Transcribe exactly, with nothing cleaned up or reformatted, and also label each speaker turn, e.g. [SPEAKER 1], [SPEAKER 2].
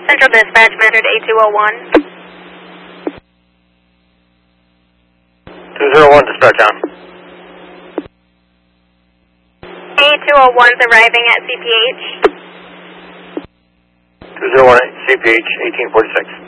[SPEAKER 1] Central Dispatch, measured A two oh one.
[SPEAKER 2] two zero one, dispatch on.
[SPEAKER 1] A two oh one's arriving at C P H.
[SPEAKER 2] two zero one, C P H, eighteen forty-six.